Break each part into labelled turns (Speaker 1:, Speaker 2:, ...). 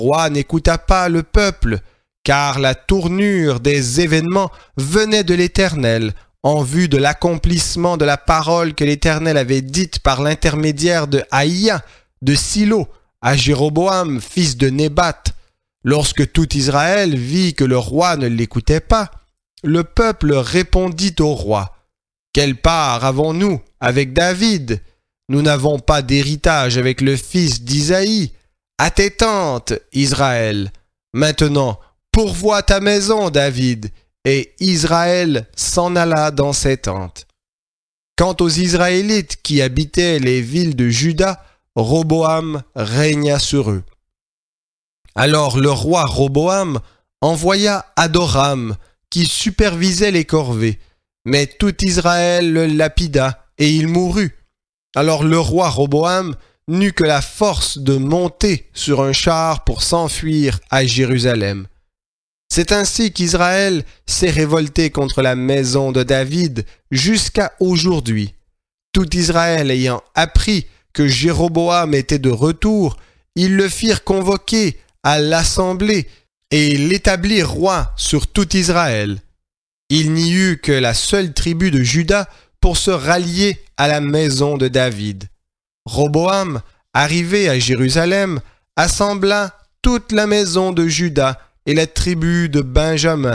Speaker 1: Le roi n'écouta pas le peuple, car la tournure des événements venait de l'Éternel, en vue de l'accomplissement de la parole que l'Éternel avait dite par l'intermédiaire de Aïa, de Silo, à Jéroboam, fils de Nébat. Lorsque tout Israël vit que le roi ne l'écoutait pas, le peuple répondit au roi, « Quelle part avons-nous avec David? Nous n'avons pas d'héritage avec le fils d'Isaïe. À tes tentes, Israël. Maintenant, pourvois ta maison, David. » Et Israël s'en alla dans ses tentes. Quant aux Israélites qui habitaient les villes de Juda, Roboam régna sur eux. Alors le roi Roboam envoya Adoram, qui supervisait les corvées, mais tout Israël le lapida, et il mourut. Alors le roi Roboam n'eut que la force de monter sur un char pour s'enfuir à Jérusalem. C'est ainsi qu'Israël s'est révolté contre la maison de David jusqu'à aujourd'hui. Tout Israël ayant appris que Jéroboam était de retour, ils le firent convoquer à l'assemblée et l'établirent roi sur tout Israël. Il n'y eut que la seule tribu de Juda pour se rallier à la maison de David. Roboam, arrivé à Jérusalem, assembla toute la maison de Juda et la tribu de Benjamin,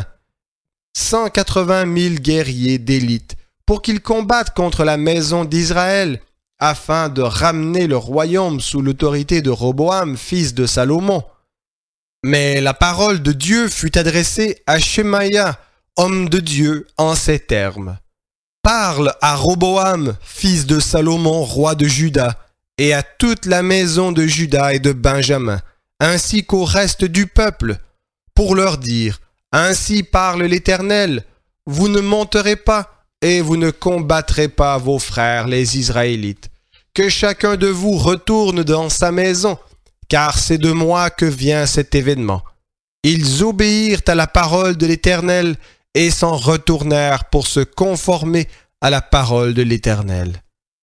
Speaker 1: 180 000 guerriers d'élite, pour qu'ils combattent contre la maison d'Israël, afin de ramener le royaume sous l'autorité de Roboam, fils de Salomon. Mais la parole de Dieu fut adressée à Shemaïa, homme de Dieu, en ces termes. « Parle à Roboam, fils de Salomon, roi de Juda, et à toute la maison de Juda et de Benjamin, ainsi qu'au reste du peuple, pour leur dire, ainsi parle l'Éternel, vous ne monterez pas et vous ne combattrez pas vos frères les Israélites. Que chacun de vous retourne dans sa maison, car c'est de moi que vient cet événement. Ils obéirent à la parole de l'Éternel et s'en retournèrent pour se conformer à la parole de l'Éternel.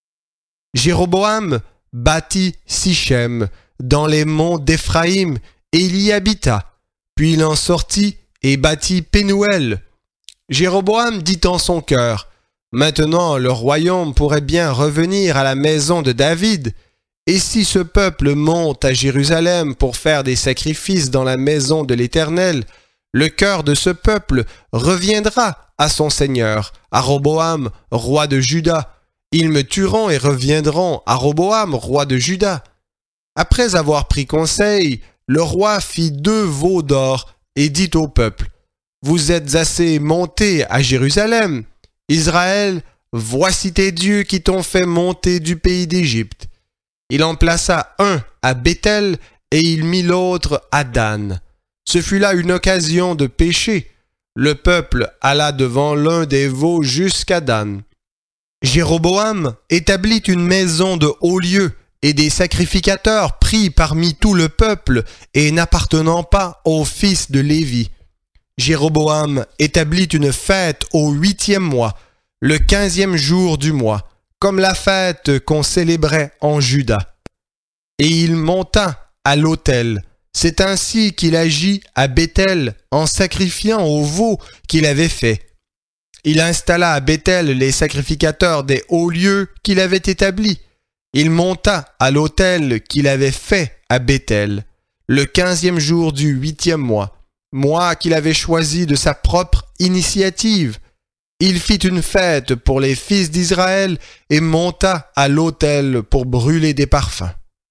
Speaker 1: Jéroboam bâtit Sichem dans les monts d'Éphraïm et il y habita. Puis il en sortit et bâtit Pénuel. Jéroboam dit en son cœur, « Maintenant le royaume pourrait bien revenir à la maison de David, et si ce peuple monte à Jérusalem pour faire des sacrifices dans la maison de l'Éternel, le cœur de ce peuple reviendra à son Seigneur, à Roboam, roi de Juda. Ils me tueront et reviendront à Roboam, roi de Juda. » Après avoir pris conseil, le roi fit 2 veaux d'or et dit au peuple, « Vous êtes assez montés à Jérusalem. Israël, voici tes dieux qui t'ont fait monter du pays d'Égypte. » Il en plaça un à Béthel et il mit l'autre à Dan. Ce fut là une occasion de pécher. Le peuple alla devant l'un des veaux jusqu'à Dan. Jéroboam établit une maison de haut lieu et des sacrificateurs pris parmi tout le peuple et n'appartenant pas aux fils de Lévi. Jéroboam établit une fête au 8e mois, le 15e jour du mois, comme la fête qu'on célébrait en Juda. Et il monta à l'autel. C'est ainsi qu'il agit à Béthel en sacrifiant au veau qu'il avait fait. Il installa à Béthel les sacrificateurs des hauts lieux qu'il avait établis. Il monta à l'autel qu'il avait fait à Béthel, le 15e jour du 8e mois qu'il avait choisi de sa propre initiative. Il fit une fête pour les fils d'Israël et monta à l'autel pour brûler des parfums.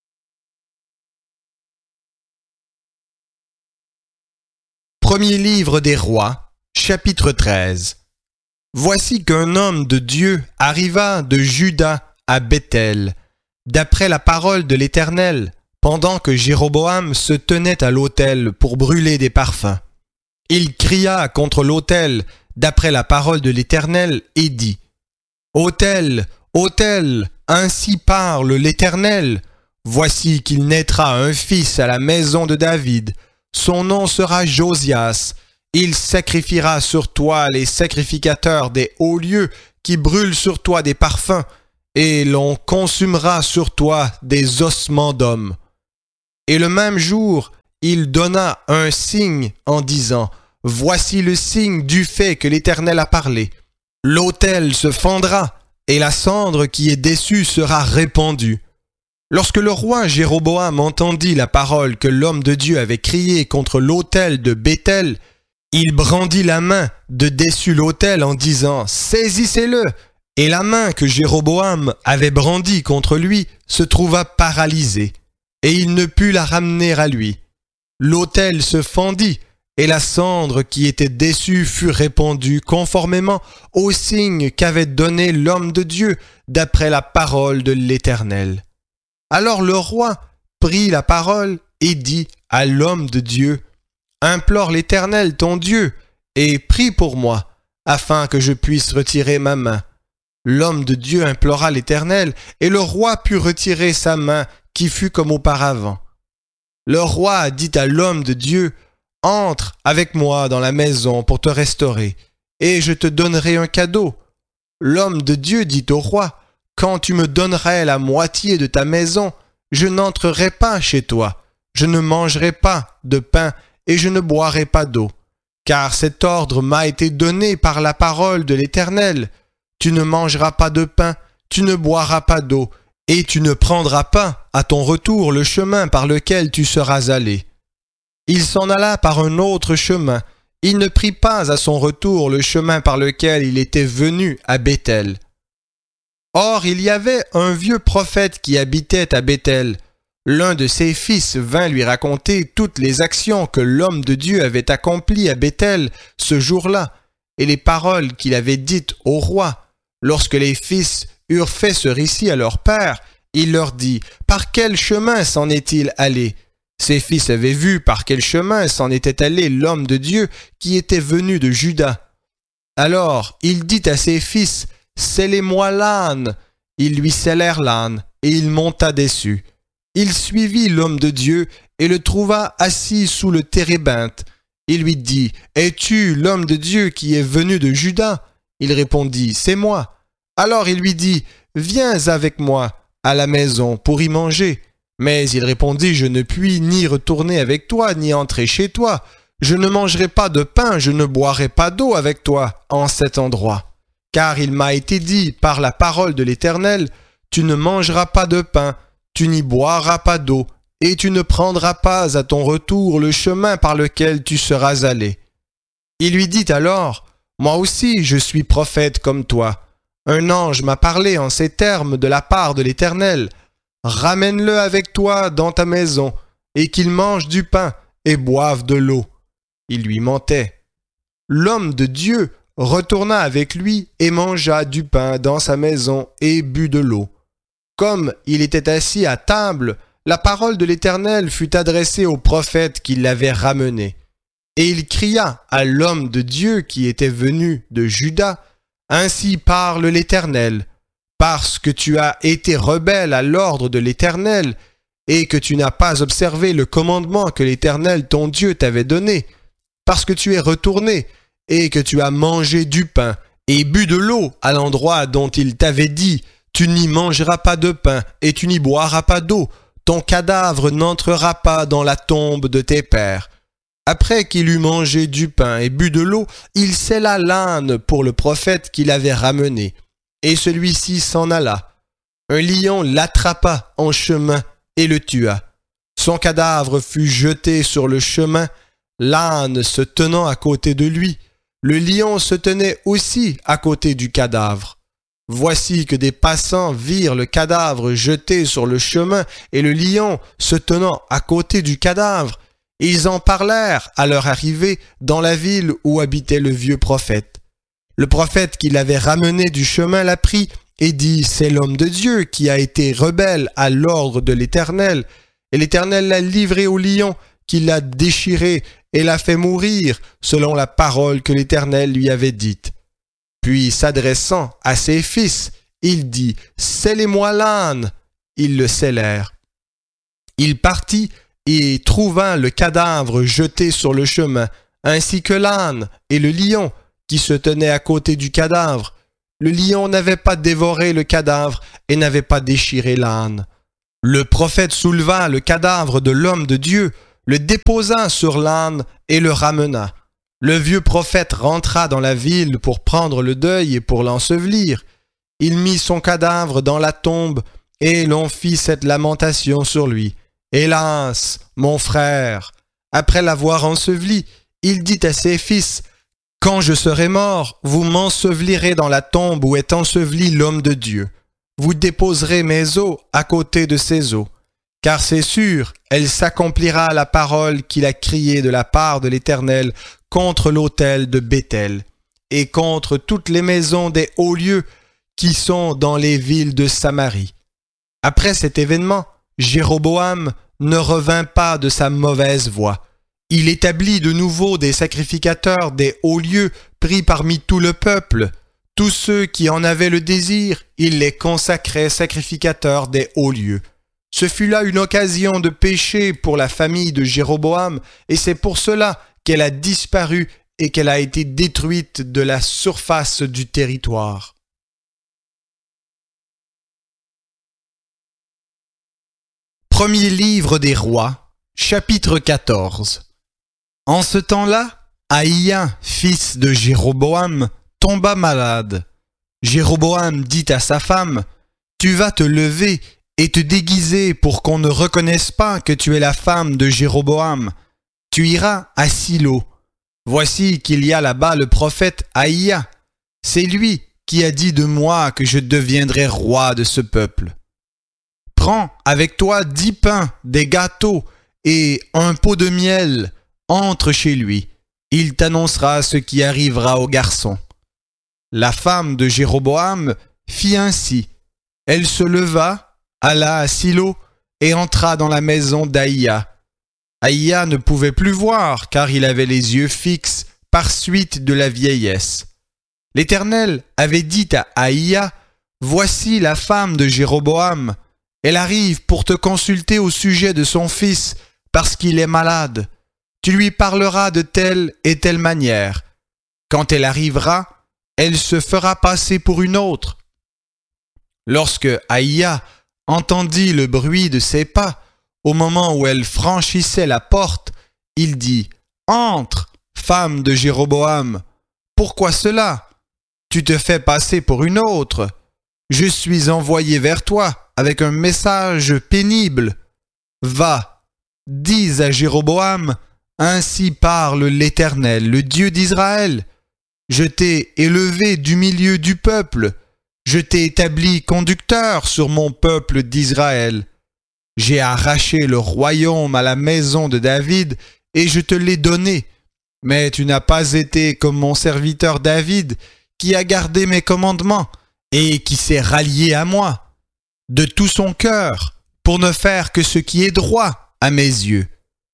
Speaker 1: Premier livre des rois, chapitre 13. Voici qu'un homme de Dieu arriva de Juda à Béthel, d'après la parole de l'Éternel, pendant que Jéroboam se tenait à l'autel pour brûler des parfums. Il cria contre l'autel, d'après la parole de l'Éternel, et dit, « Autel, autel, ainsi parle l'Éternel, voici qu'il naîtra un fils à la maison de David, son nom sera Josias, il sacrifiera sur toi les sacrificateurs des hauts lieux qui brûlent sur toi des parfums, et l'on consumera sur toi des ossements d'hommes. » Et le même jour, il donna un signe en disant « Voici le signe du fait que l'Éternel a parlé. L'autel se fendra, et la cendre qui est dessus sera répandue. » Lorsque le roi Jéroboam entendit la parole que l'homme de Dieu avait criée contre l'autel de Béthel, il brandit la main de dessus l'autel en disant « Saisissez-le !» Et la main que Jéroboam avait brandie contre lui se trouva paralysée, et il ne put la ramener à lui. L'autel se fendit, et la cendre qui était dessus fut répandue conformément au signe qu'avait donné l'homme de Dieu d'après la parole de l'Éternel. Alors le roi prit la parole et dit à l'homme de Dieu, « Implore l'Éternel ton Dieu, et prie pour moi, afin que je puisse retirer ma main. » L'homme de Dieu implora l'Éternel, et le roi put retirer sa main, qui fut comme auparavant. Le roi dit à l'homme de Dieu, « Entre avec moi dans la maison pour te restaurer, et je te donnerai un cadeau. » L'homme de Dieu dit au roi, « Quand tu me donnerais la moitié de ta maison, je n'entrerai pas chez toi, je ne mangerai pas de pain et je ne boirai pas d'eau, car cet ordre m'a été donné par la parole de l'Éternel. Tu ne mangeras pas de pain, tu ne boiras pas d'eau, et tu ne prendras pas à ton retour le chemin par lequel tu seras allé. » Il s'en alla par un autre chemin, il ne prit pas à son retour le chemin par lequel il était venu à Béthel. Or, il y avait un vieux prophète qui habitait à Béthel. L'un de ses fils vint lui raconter toutes les actions que l'homme de Dieu avait accomplies à Béthel ce jour-là, et les paroles qu'il avait dites au roi. Lorsque les fils eurent fait ce récit à leur père, il leur dit « Par quel chemin s'en est-il allé ?» Ses fils avaient vu par quel chemin s'en était allé l'homme de Dieu qui était venu de Juda. Alors il dit à ses fils « Scellez-moi l'âne !» Ils lui scellèrent l'âne, et il monta dessus. Il suivit l'homme de Dieu et le trouva assis sous le térébinthe. Il lui dit « Es-tu l'homme de Dieu qui est venu de Juda ?» Il répondit « C'est moi. » Alors il lui dit « Viens avec moi à la maison pour y manger. » Mais il répondit « Je ne puis ni retourner avec toi, ni entrer chez toi. Je ne mangerai pas de pain, je ne boirai pas d'eau avec toi en cet endroit. Car il m'a été dit par la parole de l'Éternel, tu ne mangeras pas de pain, tu n'y boiras pas d'eau, et tu ne prendras pas à ton retour le chemin par lequel tu seras allé. » Il lui dit alors, « Moi aussi je suis prophète comme toi. Un ange m'a parlé en ces termes de la part de l'Éternel. Ramène-le avec toi dans ta maison, et qu'il mange du pain et boive de l'eau. » Il lui mentait. L'homme de Dieu retourna avec lui et mangea du pain dans sa maison et but de l'eau. Comme il était assis à table, la parole de l'Éternel fut adressée au prophète qui l'avait ramené. Et il cria à l'homme de Dieu qui était venu de Juda, « Ainsi parle l'Éternel, parce que tu as été rebelle à l'ordre de l'Éternel et que tu n'as pas observé le commandement que l'Éternel ton Dieu t'avait donné, parce que tu es retourné et que tu as mangé du pain et bu de l'eau à l'endroit dont il t'avait dit, tu n'y mangeras pas de pain et tu n'y boiras pas d'eau, ton cadavre n'entrera pas dans la tombe de tes pères. » Après qu'il eut mangé du pain et bu de l'eau, il sella l'âne pour le prophète qu'il avait ramené, et celui-ci s'en alla. Un lion l'attrapa en chemin et le tua. Son cadavre fut jeté sur le chemin, l'âne se tenant à côté de lui. Le lion se tenait aussi à côté du cadavre. Voici que des passants virent le cadavre jeté sur le chemin et le lion se tenant à côté du cadavre. Ils en parlèrent à leur arrivée dans la ville où habitait le vieux prophète. Le prophète qui l'avait ramené du chemin l'apprit et dit « C'est l'homme de Dieu qui a été rebelle à l'ordre de l'Éternel. Et l'Éternel l'a livré au lion qui l'a déchiré et l'a fait mourir selon la parole que l'Éternel lui avait dite. » Puis s'adressant à ses fils, il dit « Scellez-moi l'âne !» Ils le scellèrent. Il partit et trouva le cadavre jeté sur le chemin, ainsi que l'âne et le lion qui se tenaient à côté du cadavre. Le lion n'avait pas dévoré le cadavre et n'avait pas déchiré l'âne. Le prophète souleva le cadavre de l'homme de Dieu, le déposa sur l'âne et le ramena. Le vieux prophète rentra dans la ville pour prendre le deuil et pour l'ensevelir. Il mit son cadavre dans la tombe et l'on fit cette lamentation sur lui. « Hélas, mon frère !» Après l'avoir enseveli, il dit à ses fils, « Quand je serai mort, vous m'ensevelirez dans la tombe où est enseveli l'homme de Dieu. Vous déposerez mes os à côté de ses os. Car c'est sûr, elle s'accomplira la parole qu'il a criée de la part de l'Éternel contre l'autel de Béthel et contre toutes les maisons des hauts lieux qui sont dans les villes de Samarie. » Après cet événement, Jéroboam ne revint pas de sa mauvaise voie. Il établit de nouveau des sacrificateurs des hauts lieux pris parmi tout le peuple. Tous ceux qui en avaient le désir, il les consacrait sacrificateurs des hauts lieux. Ce fut là une occasion de péché pour la famille de Jéroboam, et c'est pour cela qu'elle a disparu et qu'elle a été détruite de la surface du territoire. Premier livre des rois, chapitre 14. En ce temps-là, Aïa, fils de Jéroboam, tomba malade. Jéroboam dit à sa femme, « Tu vas te lever et te déguiser pour qu'on ne reconnaisse pas que tu es la femme de Jéroboam. Tu iras à Silo. Voici qu'il y a là-bas le prophète Aïa. C'est lui qui a dit de moi que je deviendrai roi de ce peuple. Prends avec toi 10 pains, des gâteaux et un pot de miel. Entre chez lui. Il t'annoncera ce qui arrivera au garçon. » La femme de Jéroboam fit ainsi. Elle se leva, alla à Silo et entra dans la maison d'Aïa. Aïa ne pouvait plus voir car il avait les yeux fixes par suite de la vieillesse. L'Éternel avait dit à Aïa, « Voici la femme de Jéroboam. Elle arrive pour te consulter au sujet de son fils parce qu'il est malade. Tu lui parleras de telle et telle manière. Quand elle arrivera, elle se fera passer pour une autre. » Lorsque Aïa entendit le bruit de ses pas, au moment où elle franchissait la porte, il dit, « Entre, femme de Jéroboam. Pourquoi cela? Tu te fais passer pour une autre. Je suis envoyé vers toi avec un message pénible. Va, dis à Jéroboam, ainsi parle l'Éternel, le Dieu d'Israël. Je t'ai élevé du milieu du peuple. Je t'ai établi conducteur sur mon peuple d'Israël. J'ai arraché le royaume à la maison de David et je te l'ai donné. Mais tu n'as pas été comme mon serviteur David, qui a gardé mes commandements et qui s'est rallié à moi, de tout son cœur, pour ne faire que ce qui est droit à mes yeux.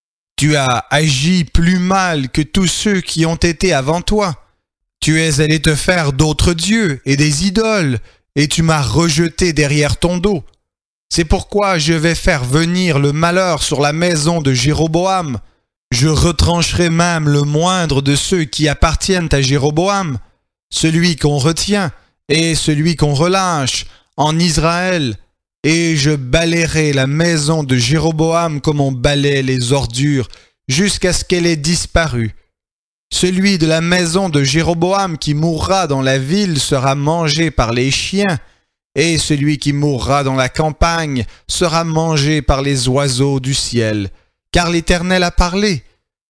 Speaker 1: Tu as agi plus mal que tous ceux qui ont été avant toi. Tu es allé te faire d'autres dieux et des idoles, et tu m'as rejeté derrière ton dos. C'est pourquoi je vais faire venir le malheur sur la maison de Jéroboam. Je retrancherai même le moindre de ceux qui appartiennent à Jéroboam, celui qu'on retient et celui qu'on relâche en Israël, et je balayerai la maison de Jéroboam comme on balaie les ordures, jusqu'à ce qu'elle ait disparu. Celui de la maison de Jéroboam qui mourra dans la ville sera mangé par les chiens, et celui qui mourra dans la campagne sera mangé par les oiseaux du ciel, car l'Éternel a parlé.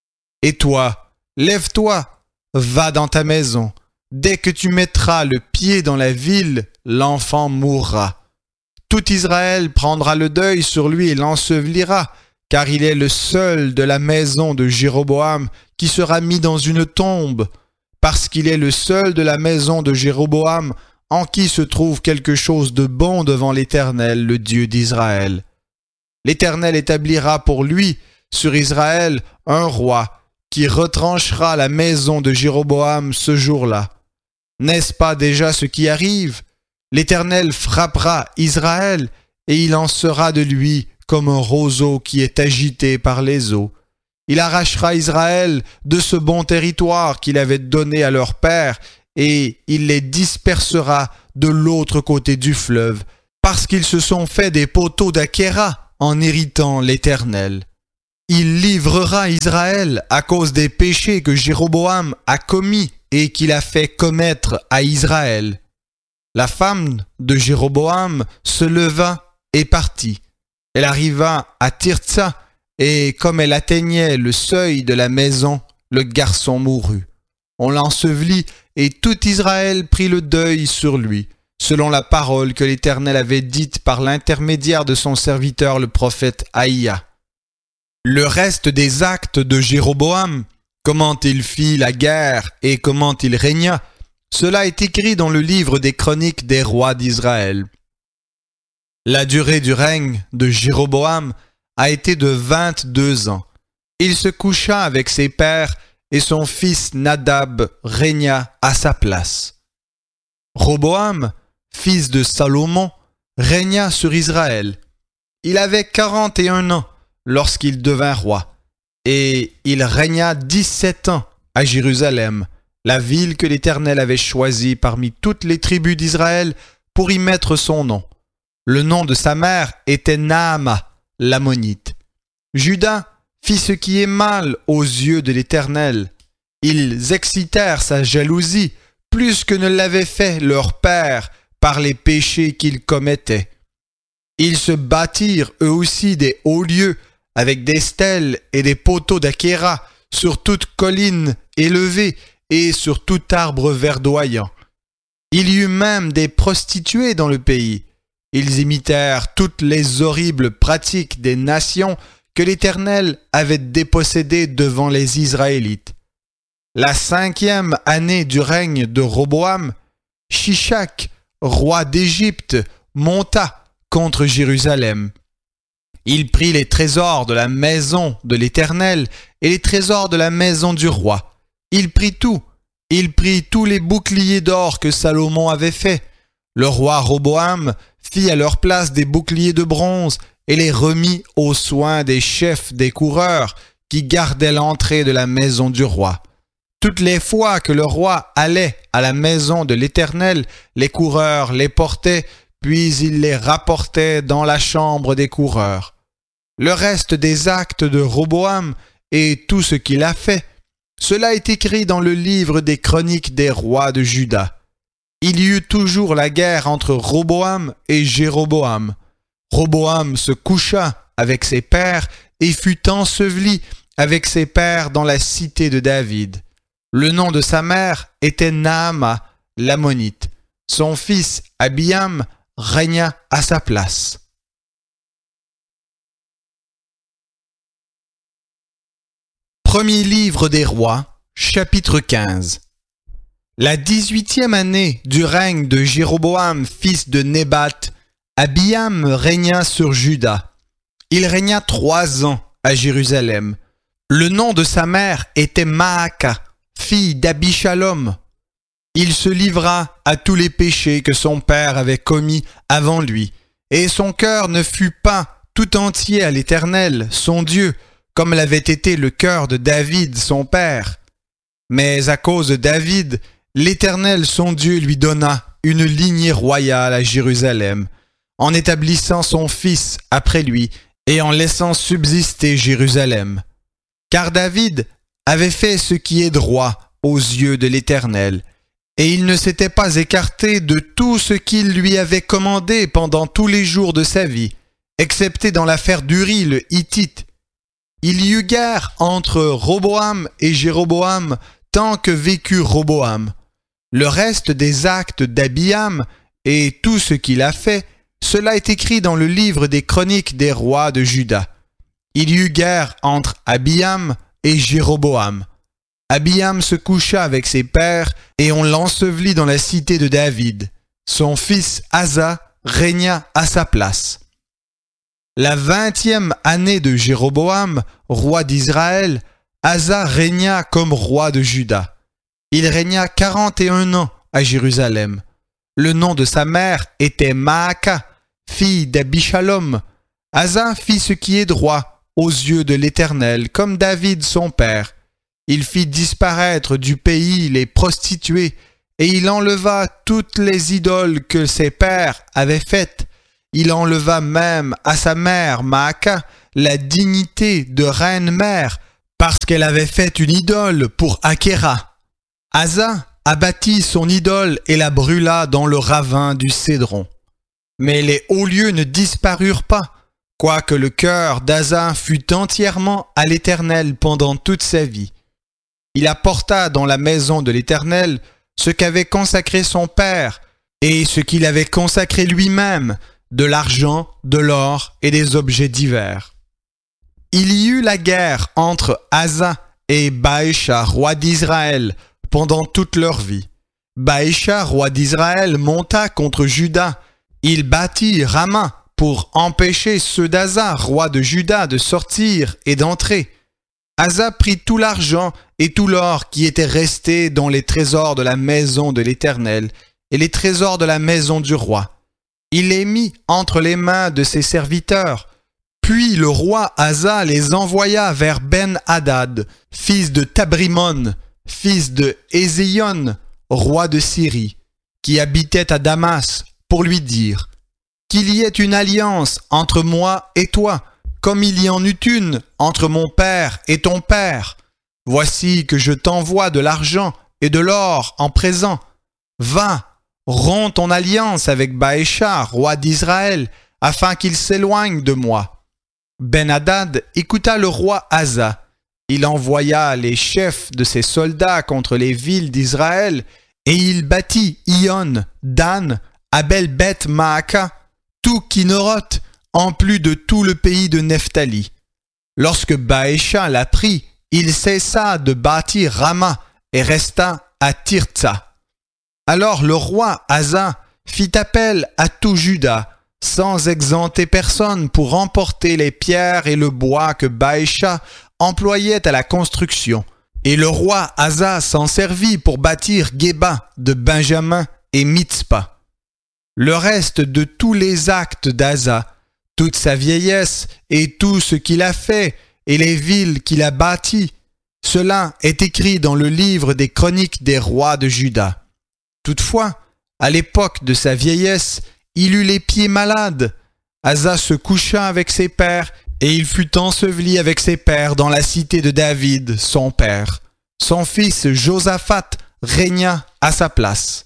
Speaker 1: Et toi, lève-toi, va dans ta maison. Dès que tu mettras le pied dans la ville, l'enfant mourra. Tout Israël prendra le deuil sur lui et l'ensevelira, car il est le seul de la maison de Jéroboam qui sera mis dans une tombe, parce qu'il est le seul de la maison de Jéroboam en qui se trouve quelque chose de bon devant l'Éternel, le Dieu d'Israël. L'Éternel établira pour lui, sur Israël, un roi qui retranchera la maison de Jéroboam ce jour-là. N'est-ce pas déjà ce qui arrive? L'Éternel frappera Israël, et il en sera de lui comme un roseau qui est agité par les eaux. Il arrachera Israël de ce bon territoire qu'il avait donné à leur père, et il les dispersera de l'autre côté du fleuve, parce qu'ils se sont fait des poteaux d'Achéra en irritant l'Éternel. il livrera Israël à cause des péchés que Jéroboam a commis et qu'il a fait commettre à Israël. La femme de Jéroboam se leva et partit. Elle arriva à Tirtsa, et comme elle atteignait le seuil de la maison, le garçon mourut. On l'ensevelit, et tout Israël prit le deuil sur lui, selon la parole que l'Éternel avait dite par l'intermédiaire de son serviteur le prophète Aïa. Le reste des actes de Jéroboam, comment il fit la guerre et comment il régna, cela est écrit dans le livre des chroniques des rois d'Israël. La durée du règne de Jéroboam a été de 22 ans. Il se coucha avec ses pères et son fils Nadab régna à sa place. Roboam, fils de Salomon, régna sur Israël. Il avait 41 ans lorsqu'il devint roi, et il régna 17 ans à Jérusalem, la ville que l'Éternel avait choisie parmi toutes les tribus d'Israël pour y mettre son nom. Le nom de sa mère était Naama, l'Ammonite. Juda fit ce qui est mal aux yeux de l'Éternel. Ils excitèrent sa jalousie plus que ne l'avait fait leur père par les péchés qu'ils commettaient. Ils se bâtirent eux aussi des hauts lieux avec des stèles et des poteaux d'Achéra sur toute colline élevée et sur tout arbre verdoyant. Il y eut même des prostituées dans le pays. Ils imitèrent toutes les horribles pratiques des nations que l'Éternel avait dépossédées devant les Israélites. La 5e année du règne de Roboam, Shishak, roi d'Égypte, monta contre Jérusalem. Il prit les trésors de la maison de l'Éternel et les trésors de la maison du roi. Il prit tout. Il prit tous les boucliers d'or que Salomon avait faits. Le roi Roboam fit à leur place des boucliers de bronze et les remit aux soins des chefs des coureurs qui gardaient l'entrée de la maison du roi. Toutes les fois que le roi allait à la maison de l'Éternel, les coureurs les portaient, puis il les rapportait dans la chambre des coureurs. Le reste des actes de Roboam et tout ce qu'il a fait, cela est écrit dans le livre des chroniques des rois de Juda. Il y eut toujours la guerre entre Roboam et Jéroboam. Roboam se coucha avec ses pères et fut enseveli avec ses pères dans la cité de David. Le nom de sa mère était Naama, l'Ammonite. Son fils Abiam régna à sa place. Premier livre des rois, chapitre 15. La 18e année du règne de Jéroboam, fils de Nébat, Abiam régna sur Juda. Il régna 3 ans à Jérusalem. Le nom de sa mère était Maaka, fille d'Abishalom. Il se livra à tous les péchés que son père avait commis avant lui, et son cœur ne fut pas tout entier à l'Éternel, son Dieu, comme l'avait été le cœur de David, son père. Mais à cause de David, l'Éternel, son Dieu, lui donna une lignée royale à Jérusalem, en établissant son fils après lui et en laissant subsister Jérusalem. Car David avait fait ce qui est droit aux yeux de l'Éternel, et il ne s'était pas écarté de tout ce qu'il lui avait commandé pendant tous les jours de sa vie, excepté dans l'affaire d'Uri le Hittite. Il y eut guerre entre Roboam et Jéroboam tant que vécut Roboam. Le reste des actes d'Abiam et tout ce qu'il a fait, cela est écrit dans le livre des chroniques des rois de Juda. Il y eut guerre entre Abiam et Jéroboam. Abiam se coucha avec ses pères et on l'ensevelit dans la cité de David. Son fils Asa régna à sa place. La 20e année de Jéroboam, roi d'Israël, Asa régna comme roi de Juda. Il régna 41 ans à Jérusalem. Le nom de sa mère était Maaka, fille d'Abishalom. Asa fit ce qui est droit aux yeux de l'Éternel, comme David son père. Il fit disparaître du pays les prostituées, et il enleva toutes les idoles que ses pères avaient faites. Il enleva même à sa mère Maaka la dignité de reine-mère parce qu'elle avait fait une idole pour Achéra. Asa abattit son idole et la brûla dans le ravin du Cédron. Mais les hauts lieux ne disparurent pas, quoique le cœur d'Asa fût entièrement à l'Éternel pendant toute sa vie. Il apporta dans la maison de l'Éternel ce qu'avait consacré son père et ce qu'il avait consacré lui-même, de l'argent, de l'or et des objets divers. Il y eut la guerre entre Asa et Baécha, roi d'Israël, pendant toute leur vie. Baécha, roi d'Israël, monta contre Juda. Il bâtit Rama pour empêcher ceux d'Asa, roi de Juda, de sortir et d'entrer. Asa prit tout l'argent et tout l'or qui était resté dans les trésors de la maison de l'Éternel et les trésors de la maison du roi. Il les mit entre les mains de ses serviteurs. Puis le roi Asa les envoya vers Ben-Hadad, fils de Tabrimon, fils de Ézéion, roi de Syrie, qui habitait à Damas, pour lui dire « Qu'il y ait une alliance entre moi et toi, comme il y en eut une entre mon père et ton père. Voici que je t'envoie de l'argent et de l'or en présent. Va, romps ton alliance avec Baécha, roi d'Israël, afin qu'il s'éloigne de moi. » Ben-Hadad écouta le roi Asa. Il envoya les chefs de ses soldats contre les villes d'Israël, et il bâtit Ion, Dan, Abel-Beth-Maaka, tout Kinneroth, en plus de tout le pays de Nephtali. Lorsque Baécha l'apprit, il cessa de bâtir Rama et resta à Tirtsa. Alors le roi Asa fit appel à tout Juda, sans exempter personne pour emporter les pierres et le bois que Baécha employait à la construction. Et le roi Asa s'en servit pour bâtir Géba de Benjamin et Mitzpa. Le reste de tous les actes d'Asa, toute sa vieillesse et tout ce qu'il a fait et les villes qu'il a bâties, cela est écrit dans le livre des chroniques des rois de Juda. Toutefois, à l'époque de sa vieillesse, il eut les pieds malades. Asa se coucha avec ses pères et il fut enseveli avec ses pères dans la cité de David, son père. Son fils Josaphat régna à sa place.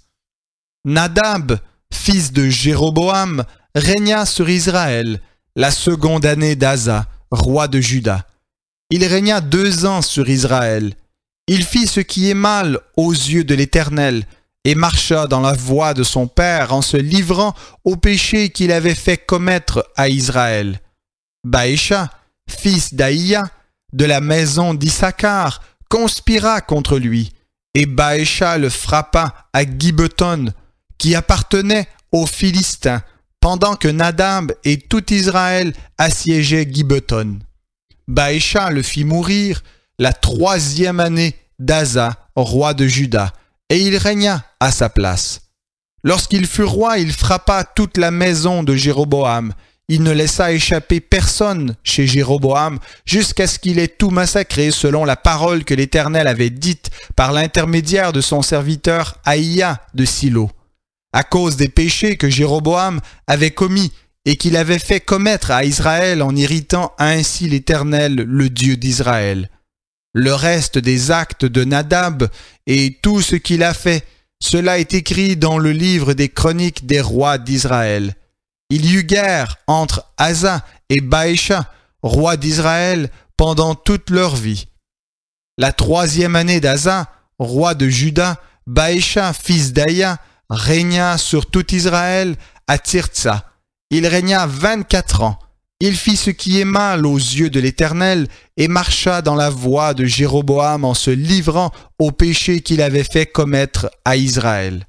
Speaker 1: Nadab, fils de Jéroboam, régna sur Israël, la seconde année d'Asa, roi de Juda. Il régna 2 ans sur Israël. Il fit ce qui est mal aux yeux de l'Éternel, et marcha dans la voie de son père en se livrant au péché qu'il avait fait commettre à Israël. Baécha, fils d'Aïa, de la maison d'Issachar, conspira contre lui, et Baécha le frappa à Gibbeton, qui appartenait aux Philistins, pendant que Nadab et tout Israël assiégeaient Gibbeton. Baécha le fit mourir la 3e année d'Asa, roi de Juda, et il régna à sa place. Lorsqu'il fut roi, il frappa toute la maison de Jéroboam. Il ne laissa échapper personne chez Jéroboam jusqu'à ce qu'il ait tout massacré selon la parole que l'Éternel avait dite par l'intermédiaire de son serviteur Aïa de Silo, à cause des péchés que Jéroboam avait commis et qu'il avait fait commettre à Israël en irritant ainsi l'Éternel, le Dieu d'Israël. Le reste des actes de Nadab et tout ce qu'il a fait, cela est écrit dans le livre des chroniques des rois d'Israël. Il y eut guerre entre Asa et Baécha, roi d'Israël, pendant toute leur vie. La 3e année d'Asa, roi de Juda, Baécha, fils d'Aïa, régna sur tout Israël à Tirtsa. Il régna 24 ans. Il fit ce qui est mal aux yeux de l'Éternel et marcha dans la voie de Jéroboam en se livrant au péché qu'il avait fait commettre à Israël.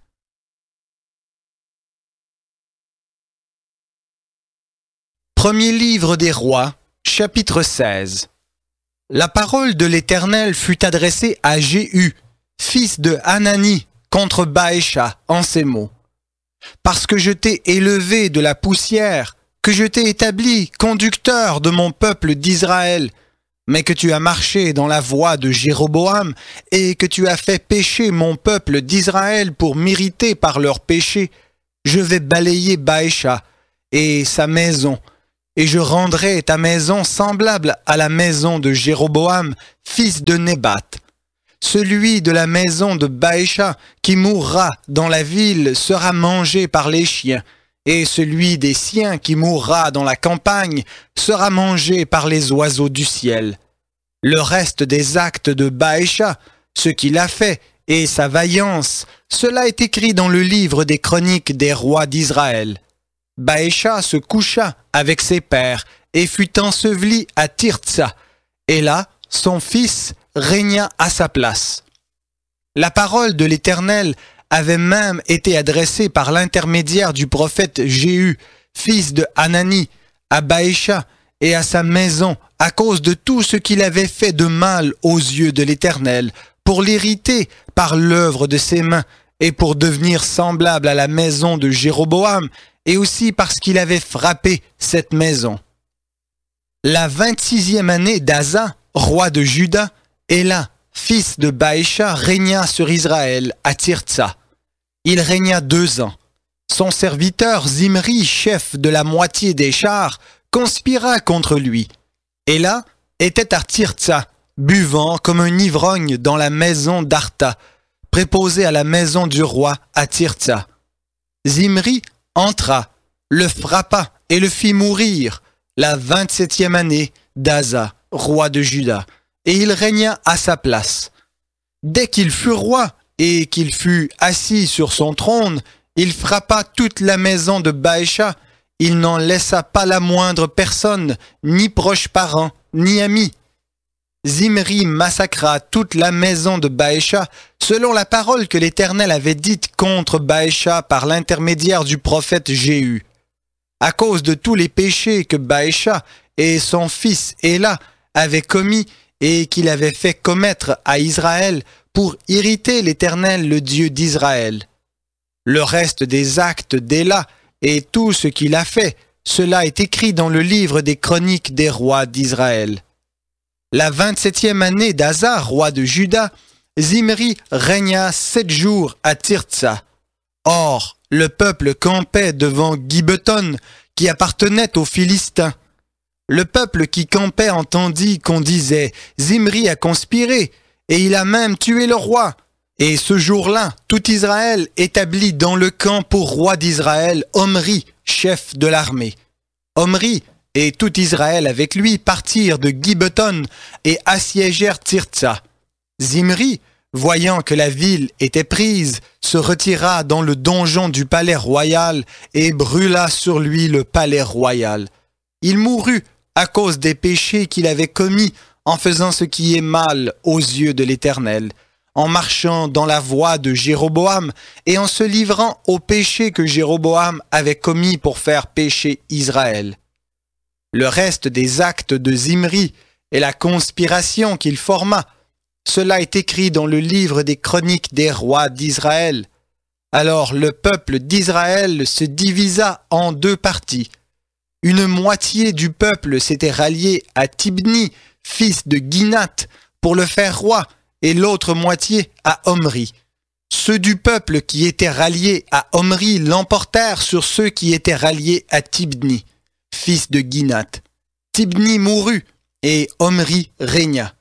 Speaker 1: Premier livre des rois, chapitre 16. La parole de l'Éternel fut adressée à Jéhu, fils de Hanani, contre Baécha, en ces mots. Parce que je t'ai élevé de la poussière, que je t'ai établi conducteur de mon peuple d'Israël, mais que tu as marché dans la voie de Jéroboam et que tu as fait pécher mon peuple d'Israël pour m'irriter par leurs péchés, je vais balayer Baécha et sa maison, et je rendrai ta maison semblable à la maison de Jéroboam, fils de Nébat. Celui de la maison de Baécha qui mourra dans la ville sera mangé par les chiens, et celui des siens qui mourra dans la campagne sera mangé par les oiseaux du ciel. Le reste des actes de Baécha, ce qu'il a fait, et sa vaillance, cela est écrit dans le livre des chroniques des rois d'Israël. Baécha se coucha avec ses pères et fut enseveli à Tirtsa, et là, son fils régna à sa place. La parole de l'Éternel avait même été adressée par l'intermédiaire du prophète Jéhu, fils de Hanani, à Baécha et à sa maison à cause de tout ce qu'il avait fait de mal aux yeux de l'Éternel, pour l'irriter par l'œuvre de ses mains et pour devenir semblable à la maison de Jéroboam, et aussi parce qu'il avait frappé cette maison. La 26e année d'Asa, roi de Juda, Éla, fils de Baécha, régna sur Israël à Tirtsa. Il régna 2 ans. Son serviteur Zimri, chef de la moitié des chars, conspira contre lui. Éla était à Tirtsa, buvant comme un ivrogne dans la maison d'Arta, préposée à la maison du roi à Tirtsa. Zimri entra, le frappa et le fit mourir la 27e année d'Asa, roi de Juda, et il régna à sa place. Dès qu'il fut roi et qu'il fut assis sur son trône, il frappa toute la maison de Baécha. Il n'en laissa pas la moindre personne, ni proche parent, ni ami. Zimri massacra toute la maison de Baécha, selon la parole que l'Éternel avait dite contre Baécha par l'intermédiaire du prophète Jéhu. À cause de tous les péchés que Baécha et son fils Éla avaient commis et qu'il avait fait commettre à Israël pour irriter l'Éternel, le Dieu d'Israël. Le reste des actes d'Éla et tout ce qu'il a fait, cela est écrit dans le livre des chroniques des rois d'Israël. La 27e année d'Asa, roi de Juda, Zimri régna 7 jours à Tirtsa. Or, le peuple campait devant Gibbeton, qui appartenait aux Philistins. Le peuple qui campait entendit qu'on disait « Zimri a conspiré, et il a même tué le roi ». Et ce jour-là, tout Israël établit dans le camp pour roi d'Israël Omri, chef de l'armée. Omri et tout Israël avec lui partirent de Gibbeton et assiégèrent Tirtsa. Zimri, voyant que la ville était prise, se retira dans le donjon du palais royal et brûla sur lui le palais royal. Il mourut à cause des péchés qu'il avait commis en faisant ce qui est mal aux yeux de l'Éternel, en marchant dans la voie de Jéroboam et en se livrant aux péchés que Jéroboam avait commis pour faire pécher Israël. Le reste des actes de Zimri et la conspiration qu'il forma, cela est écrit dans le livre des chroniques des rois d'Israël. Alors le peuple d'Israël se divisa en 2 parties. Une moitié du peuple s'était ralliée à Tibni, fils de Ginath, pour le faire roi, et l'autre moitié à Omri. Ceux du peuple qui étaient ralliés à Omri l'emportèrent sur ceux qui étaient ralliés à Tibni, fils de Ginath. Tibni mourut, et Omri régna.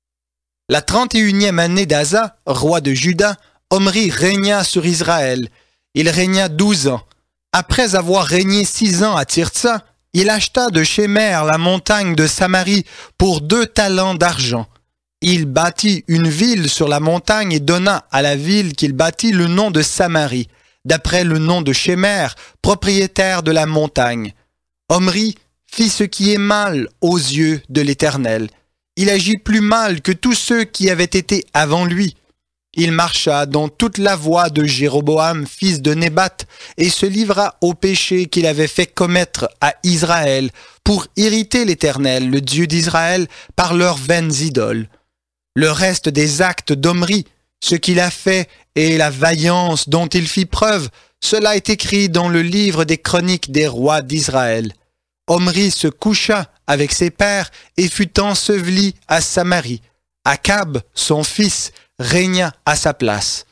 Speaker 1: La 31e année d'Asa, roi de Juda, Omri régna sur Israël. Il régna 12 ans. Après avoir régné 6 ans à Tirtsa, il acheta de Shemer la montagne de Samarie pour 2 talents d'argent. Il bâtit une ville sur la montagne et donna à la ville qu'il bâtit le nom de Samarie, d'après le nom de Shemer, propriétaire de la montagne. Omri fit ce qui est mal aux yeux de l'Éternel. Il agit plus mal que tous ceux qui avaient été avant lui. Il marcha dans toute la voie de Jéroboam, fils de Nébat, et se livra au péché qu'il avait fait commettre à Israël pour irriter l'Éternel, le Dieu d'Israël, par leurs vaines idoles. Le reste des actes d'Omri, ce qu'il a fait et la vaillance dont il fit preuve, cela est écrit dans le livre des chroniques des rois d'Israël. Omri se coucha avec ses pères et fut enseveli à Samarie. Akab, son fils, régna à sa place.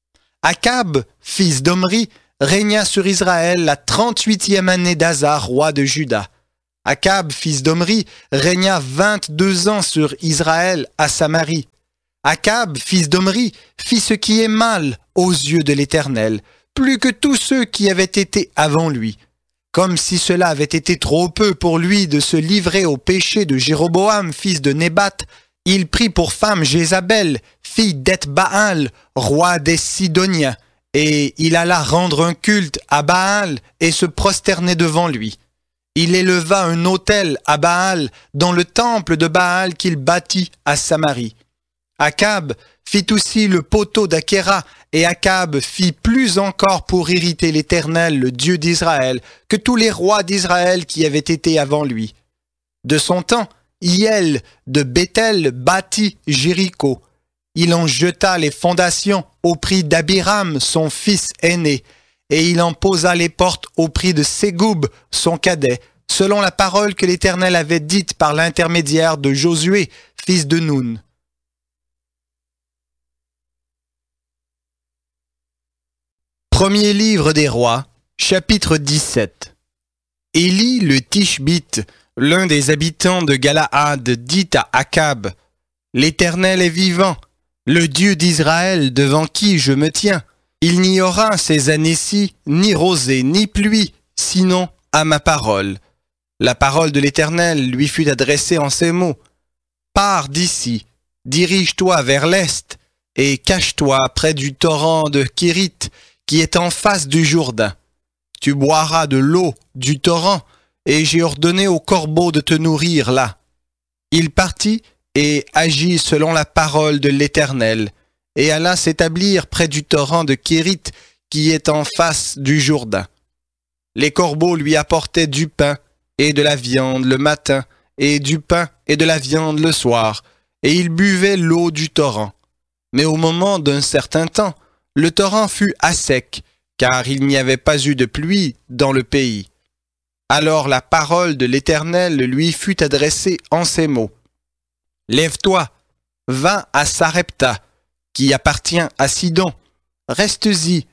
Speaker 1: Akab, fils d'Omri, régna sur Israël la 38e année d'Asa, roi de Juda. Akab, fils d'Omri, régna 22 ans sur Israël à Samarie. Akab, fils d'Omri, fit ce qui est mal aux yeux de l'Éternel, plus que tous ceux qui avaient été avant lui. Comme si cela avait été trop peu pour lui de se livrer au péché de Jéroboam, fils de Nébat, il prit pour femme Jézabel, fille d'Eth-Baal, roi des Sidoniens, et il alla rendre un culte à Baal et se prosterner devant lui. Il éleva un autel à Baal dans le temple de Baal qu'il bâtit à Samarie. Akab fit aussi le poteau d'Akhéra, et Akab fit plus encore pour irriter l'Éternel, le Dieu d'Israël, que tous les rois d'Israël qui avaient été avant lui. De son temps, Hiel de Béthel bâtit Jéricho. Il en jeta les fondations au prix d'Abiram, son fils aîné, et il en posa les portes au prix de Ségoub, son cadet, selon la parole que l'Éternel avait dite par l'intermédiaire de Josué, fils de Nun. Premier livre des rois, chapitre 17. Élie le Tishbite, l'un des habitants de Galaad, dit à Akab, « L'Éternel est vivant, le Dieu d'Israël devant qui je me tiens. Il n'y aura ces années-ci ni rosée ni pluie, sinon à ma parole. » La parole de l'Éternel lui fut adressée en ces mots, « Pars d'ici, dirige-toi vers l'est, et cache-toi près du torrent de Kérit, qui est en face du Jourdain. Tu boiras de l'eau du torrent, et j'ai ordonné aux corbeaux de te nourrir là. » Il partit et agit selon la parole de l'Éternel, et alla s'établir près du torrent de Kérit, qui est en face du Jourdain. Les corbeaux lui apportaient du pain et de la viande le matin, et du pain et de la viande le soir, et il buvait l'eau du torrent. Mais au moment d'un certain temps, le torrent fut à sec, car il n'y avait pas eu de pluie dans le pays. Alors la parole de l'Éternel lui fut adressée en ces mots. « Lève-toi, va à Sarepta, qui appartient à Sidon. Reste-y.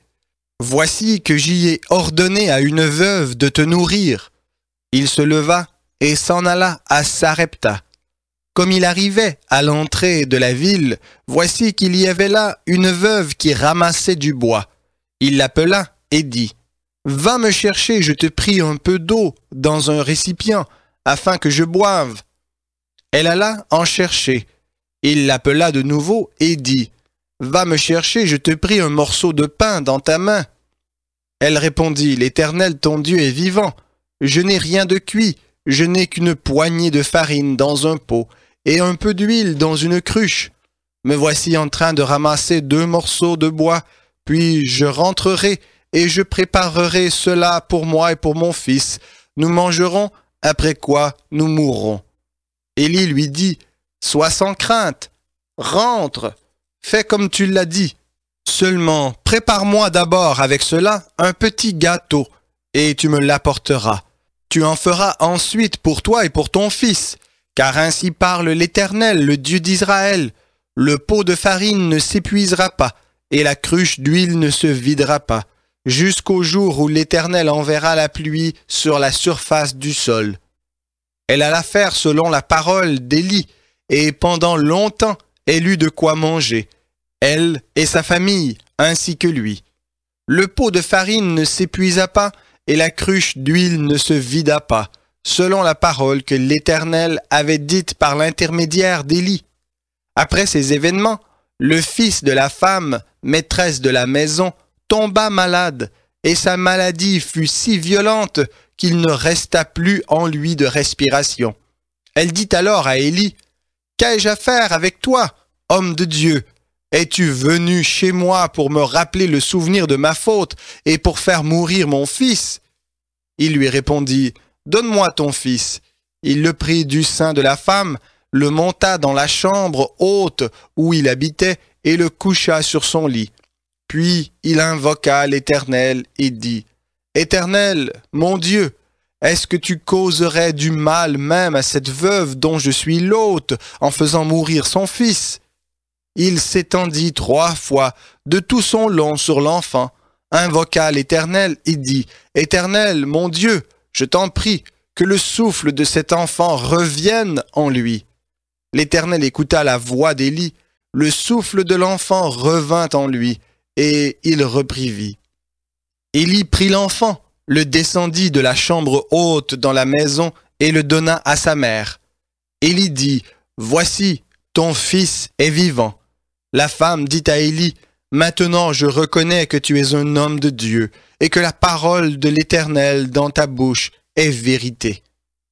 Speaker 1: Voici que j'y ai ordonné à une veuve de te nourrir. » Il se leva et s'en alla à Sarepta. Comme il arrivait à l'entrée de la ville, voici qu'il y avait là une veuve qui ramassait du bois. Il l'appela et dit, « Va me chercher, je te prie, un peu d'eau dans un récipient, afin que je boive. » Elle alla en chercher. Il l'appela de nouveau et dit, « Va me chercher, je te prie, un morceau de pain dans ta main. » Elle répondit, « L'Éternel ton Dieu est vivant. Je n'ai rien de cuit, je n'ai qu'une poignée de farine dans un pot et un peu d'huile dans une cruche. Me voici en train de ramasser 2 morceaux de bois, puis je rentrerai et je préparerai cela pour moi et pour mon fils. Nous mangerons, après quoi nous mourrons. » Élie lui dit, « Sois sans crainte, rentre, fais comme tu l'as dit. Seulement, prépare-moi d'abord avec cela un petit gâteau, et tu me l'apporteras. Tu en feras ensuite pour toi et pour ton fils, car ainsi parle l'Éternel, le Dieu d'Israël. Le pot de farine ne s'épuisera pas, et la cruche d'huile ne se videra pas, jusqu'au jour où l'Éternel enverra la pluie sur la surface du sol. » Elle alla faire selon la parole d'Élie, et pendant longtemps elle eut de quoi manger, elle et sa famille, ainsi que lui. Le pot de farine ne s'épuisa pas, et la cruche d'huile ne se vida pas, selon la parole que l'Éternel avait dite par l'intermédiaire d'Élie. Après ces événements, le fils de la femme, maîtresse de la maison, tomba malade, et sa maladie fut si violente qu'il ne resta plus en lui de respiration. Elle dit alors à Élie, « Qu'ai-je à faire avec toi, homme de Dieu? Es-tu venu chez moi pour me rappeler le souvenir de ma faute et pour faire mourir mon fils ?» Il lui répondit, « Donne-moi ton fils. » Il le prit du sein de la femme, le monta dans la chambre haute où il habitait et le coucha sur son lit. Puis il invoqua l'Éternel et dit, « Éternel, mon Dieu, est-ce que tu causerais du mal même à cette veuve dont je suis l'hôte en faisant mourir son fils ?» Il s'étendit 3 fois de tout son long sur l'enfant, invoqua l'Éternel et dit, « Éternel, mon Dieu, je t'en prie, que le souffle de cet enfant revienne en lui. » L'Éternel écouta la voix d'Élie, le souffle de l'enfant revint en lui, et il reprit vie. Élie prit l'enfant, le descendit de la chambre haute dans la maison et le donna à sa mère. Élie dit, « Voici, ton fils est vivant. » La femme dit à Élie, « Maintenant je reconnais que tu es un homme de Dieu et que la parole de l'Éternel dans ta bouche est vérité. »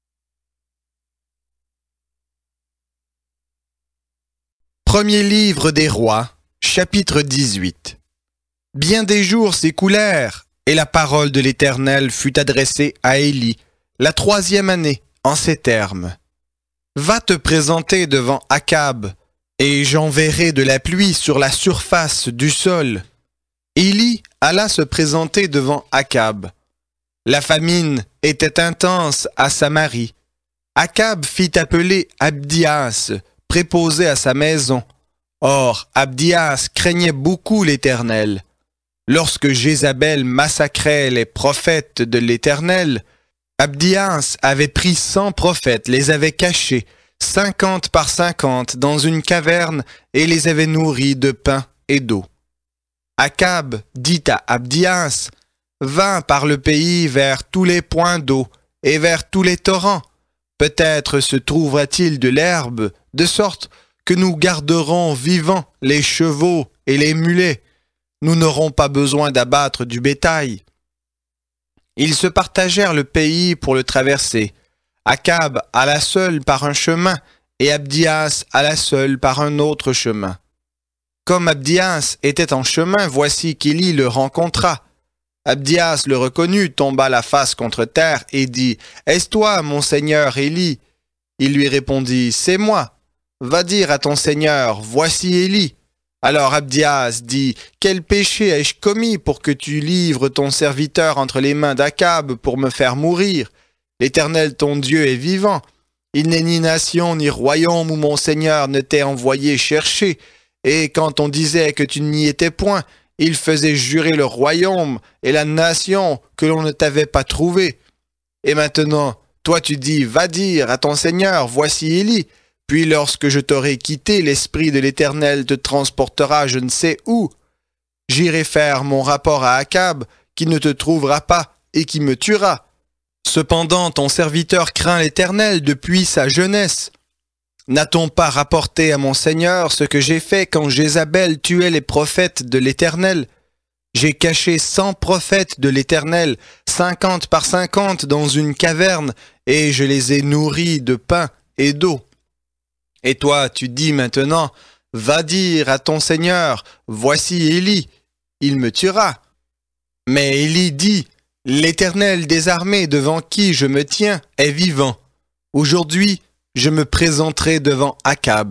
Speaker 1: Premier livre des rois, chapitre 18. Bien des jours s'écoulèrent, et la parole de l'Éternel fut adressée à Élie, la 3e année, en ces termes. Va te présenter devant Akab, et j'enverrai de la pluie sur la surface du sol. Élie alla se présenter devant Akab. La famine était intense à Samarie. Akab fit appeler Abdias, préposé à sa maison. Or, Abdias craignait beaucoup l'Éternel. Lorsque Jézabel massacrait les prophètes de l'Éternel, Abdias avait pris 100 prophètes, les avait cachés, 50 par 50, dans une caverne et les avait nourris de pain et d'eau. Akab dit à Abdias, « Va par le pays vers tous les points d'eau et vers tous les torrents. Peut-être se trouvera-t-il de l'herbe, de sorte que nous garderons vivants les chevaux et les mulets. Nous n'aurons pas besoin d'abattre du bétail. » Ils se partagèrent le pays pour le traverser. Akab alla seul par un chemin et Abdias alla seul par un autre chemin. Comme Abdias était en chemin, voici qu'Élie le rencontra. Abdias le reconnut, tomba la face contre terre et dit, « Est-ce toi, mon seigneur Élie ?» Il lui répondit, « C'est moi. Va dire à ton seigneur, voici Élie. » Alors Abdias dit, « Quel péché ai-je commis pour que tu livres ton serviteur entre les mains d'Akab pour me faire mourir? L'Éternel ton Dieu est vivant. Il n'est ni nation ni royaume où mon Seigneur ne t'ait envoyé chercher. Et quand on disait que tu n'y étais point, il faisait jurer le royaume et la nation que l'on ne t'avait pas trouvé. Et maintenant, toi tu dis, va dire à ton Seigneur, voici Élie. Puis lorsque je t'aurai quitté, l'Esprit de l'Éternel te transportera je ne sais où. J'irai faire mon rapport à Akab, qui ne te trouvera pas et qui me tuera. Cependant, ton serviteur craint l'Éternel depuis sa jeunesse. N'a-t-on pas rapporté à mon Seigneur ce que j'ai fait quand Jézabel tuait les prophètes de l'Éternel? J'ai caché 100 prophètes de l'Éternel, 50 par 50 dans une caverne, et je les ai nourris de pain et d'eau. Et toi, tu dis maintenant, va dire à ton Seigneur, voici Élie, il me tuera. Mais Élie dit, l'Éternel des armées devant qui je me tiens est vivant. Aujourd'hui, je me présenterai devant Akab.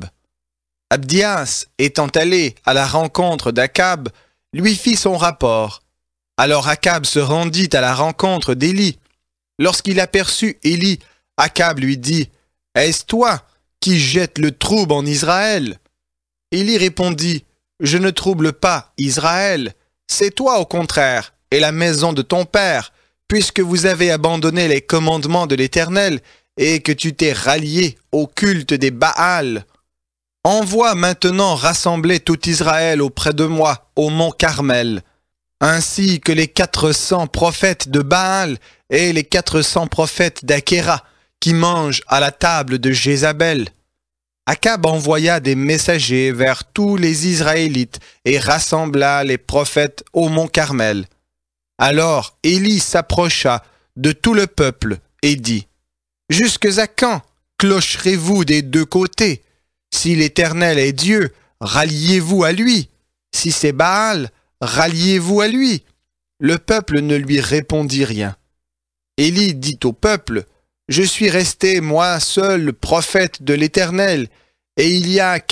Speaker 1: Abdias, étant allé à la rencontre d'Akab, lui fit son rapport. Alors Akab se rendit à la rencontre d'Élie. Lorsqu'il aperçut Élie, Akab lui dit, « Est-ce toi qui jette le trouble en Israël? » Élie répondit, « Je ne trouble pas Israël, c'est toi au contraire, et la maison de ton père, puisque vous avez abandonné les commandements de l'Éternel, et que tu t'es rallié au culte des Baals. Envoie maintenant rassembler tout Israël auprès de moi, au mont Carmel, ainsi que les 400 prophètes de Baal et les 400 prophètes d'Akéra, qui mangent à la table de Jézabel. » Akab envoya des messagers vers tous les Israélites et rassembla les prophètes au mont Carmel. Alors Élie s'approcha de tout le peuple et dit, « Jusques à quand clocherez-vous des deux côtés? Si l'Éternel est Dieu, ralliez-vous à lui. Si c'est Baal, ralliez-vous à lui. » Le peuple ne lui répondit rien. Élie dit au peuple, « Je suis resté, moi seul, prophète de l'Éternel, et il y a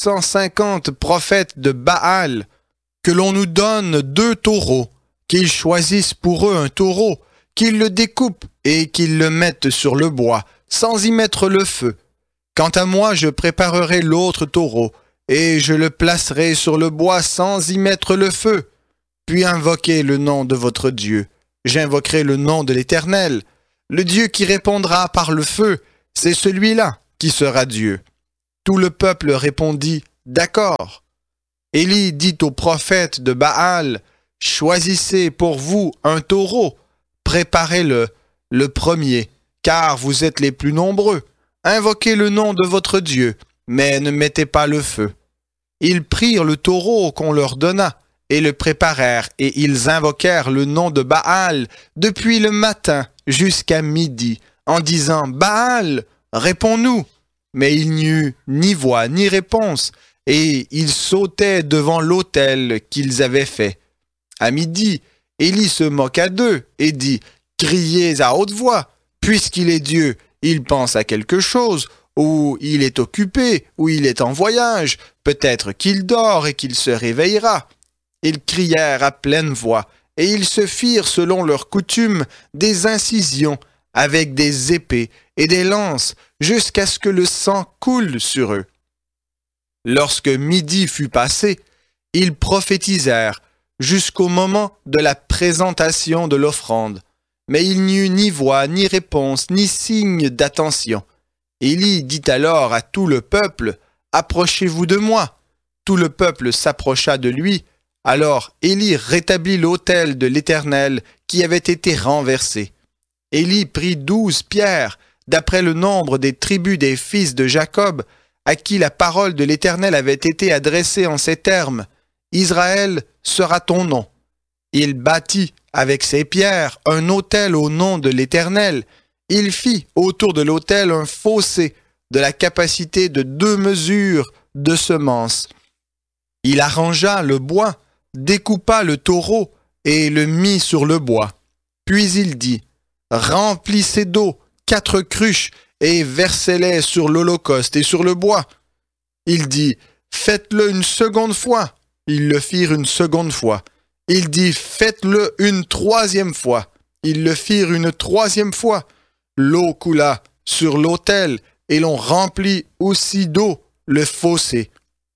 Speaker 1: 450 prophètes de Baal. Que l'on nous donne 2 taureaux, qu'ils choisissent pour eux un taureau, qu'ils le découpent et qu'ils le mettent sur le bois, sans y mettre le feu. Quant à moi, je préparerai l'autre taureau, et je le placerai sur le bois sans y mettre le feu. Puis invoquez le nom de votre Dieu. J'invoquerai le nom de l'Éternel. Le Dieu qui répondra par le feu, c'est celui-là qui sera Dieu. » Tout le peuple répondit « D'accord. » Élie dit aux prophètes de Baal, « Choisissez pour vous un taureau, préparez-le, le premier, car vous êtes les plus nombreux. Invoquez le nom de votre Dieu, mais ne mettez pas le feu. » Ils prirent le taureau qu'on leur donna et le préparèrent, et ils invoquèrent le nom de Baal depuis le matin jusqu'à midi, en disant « Baal, réponds-nous !» Mais il n'y eut ni voix ni réponse, et ils sautaient devant l'autel qu'ils avaient fait. À midi, Élie se moqua d'eux et dit « Criez à haute voix, puisqu'il est Dieu, il pense à quelque chose, ou il est occupé, ou il est en voyage, peut-être qu'il dort et qu'il se réveillera. » Ils crièrent à pleine voix, et ils se firent selon leur coutume des incisions avec des épées et des lances, jusqu'à ce que le sang coule sur eux. Lorsque midi fut passé, ils prophétisèrent jusqu'au moment de la présentation de l'offrande. Mais il n'y eut ni voix, ni réponse, ni signe d'attention. Élie dit alors à tout le peuple, « Approchez-vous de moi. » Tout le peuple s'approcha de lui. Alors Élie rétablit l'autel de l'Éternel qui avait été renversé. Élie prit 12 pierres, d'après le nombre des tribus des fils de Jacob, à qui la parole de l'Éternel avait été adressée en ces termes, « Israël sera ton nom. » Il bâtit avec ces pierres un autel au nom de l'Éternel. Il fit autour de l'autel un fossé de la capacité de 2 mesures de semences. Il arrangea le bois, découpa le taureau et le mit sur le bois. Puis il dit, « Remplissez d'eau 4 cruches et versez-les sur l'holocauste et sur le bois. » Il dit, « Faites-le une seconde fois. » Ils le firent une seconde fois. Il dit, « Faites-le une 3e fois. » Ils le firent une 3e fois. L'eau coula sur l'autel et l'on remplit aussi d'eau le fossé.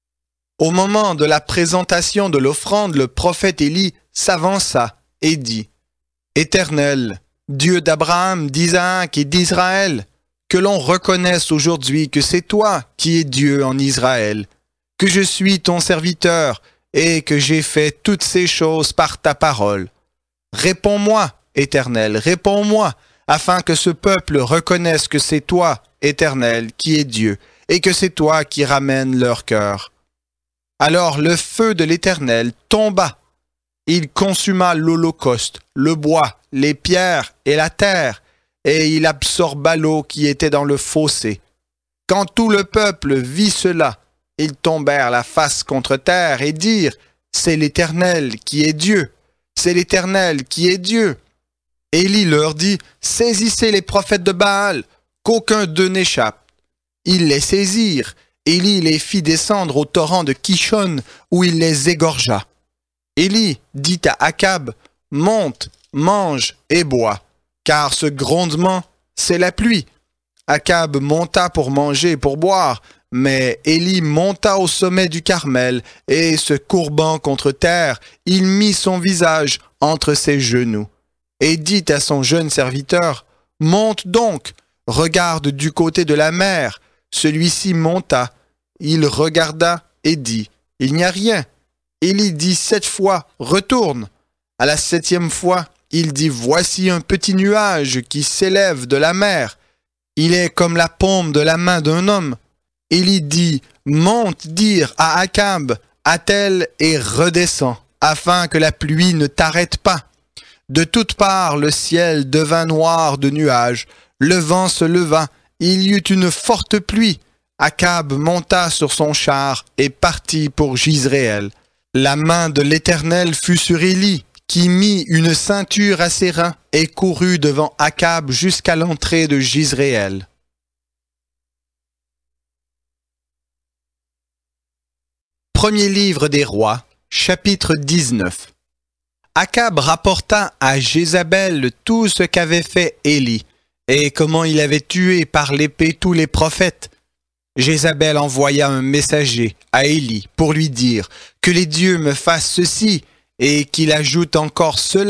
Speaker 1: Au moment de la présentation de l'offrande, le prophète Élie s'avança et dit, « Éternel, Dieu d'Abraham, d'Isaac et d'Israël, que l'on reconnaisse aujourd'hui que c'est toi qui es Dieu en Israël, que je suis ton serviteur et que j'ai fait toutes ces choses par ta parole. Réponds-moi, Éternel, réponds-moi, afin que ce peuple reconnaisse que c'est toi, Éternel, qui es Dieu, et que c'est toi qui ramènes leur cœur. » Alors le feu de l'Éternel tomba. Il consuma l'holocauste, le bois, les pierres et la terre, et il absorba l'eau qui était dans le fossé. Quand tout le peuple vit cela, ils tombèrent la face contre terre et dirent, « C'est l'Éternel qui est Dieu, c'est l'Éternel qui est Dieu. » Élie leur dit, « Saisissez les prophètes de Baal, qu'aucun d'eux n'échappe. » Ils les saisirent. Élie les fit descendre au torrent de Kishon, où il les égorgea. Élie dit à Akab, « Monte, mange et bois, car ce grondement, c'est la pluie. » Akab monta pour manger et pour boire, mais Élie monta au sommet du Carmel, et se courbant contre terre, il mit son visage entre ses genoux, et dit à son jeune serviteur, « Monte donc, regarde du côté de la mer. » Celui-ci monta, il regarda et dit, « Il n'y a rien. » Élie dit 7 fois, « Retourne. » À la 7e fois, il dit, « Voici un petit nuage qui s'élève de la mer. Il est comme la paume de la main d'un homme. » Élie dit, « Monte dire à Akab, attelle et redescends, afin que la pluie ne t'arrête pas. » De toutes parts, le ciel devint noir de nuages, le vent se leva, il y eut une forte pluie. Akab monta sur son char et partit pour Jizréel. La main de l'Éternel fut sur Élie, qui mit une ceinture à ses reins et courut devant Akab jusqu'à l'entrée de Jizréel. Premier livre des rois, chapitre 19. Akab rapporta à Jézabel tout ce qu'avait fait Élie, et comment il avait tué par l'épée tous les prophètes. Jézabel envoya un messager à Élie pour lui dire « Que les dieux me fassent ceci, et qu'il ajoute encore cela,